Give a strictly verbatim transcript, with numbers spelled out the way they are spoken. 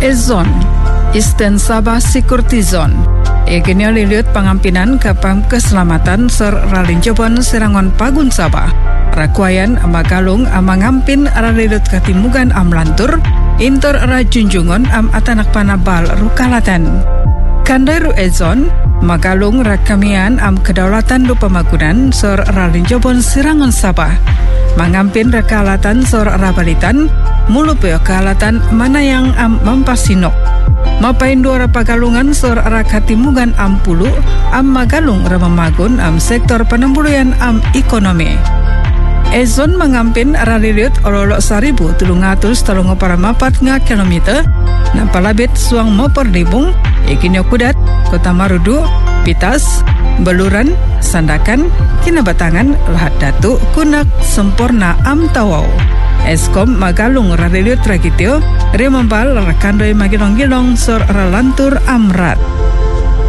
Ezon Eastern Sabah Security Zone Egenio liliut pangampinan kapam keselamatan ser ralinjobon serangon pagun Sabah Rakuayan amagalung amangampin ralilut katimugan am lantur intor rajunjungon am atanak panabal rukalatan Kandairu Ezon magalung rakamian am kedaulatan lu pemagunan ser ralinjobon serangon Sabah Mangampin rekalatan sor rabalitan mulu peo kalatan mana yang am mampasinok mapain dua pagalungan sor rakatimugan am pulu am magalung ramamagun am sektor penembuluyan am ekonomi Ezon mengampin ralilit ololok saribu tulung atus talungo para mapat nga kilometer nampalabit suang moperdibung ikinyo kudat kota Marudu Pitas Beluran Sandakan Kinabatangan Lahat Datu Kunak Sempurna Am Tawau Eskom magalung ralilit ragitio remambal rakandoi magilong-gilong sor ralantur amrat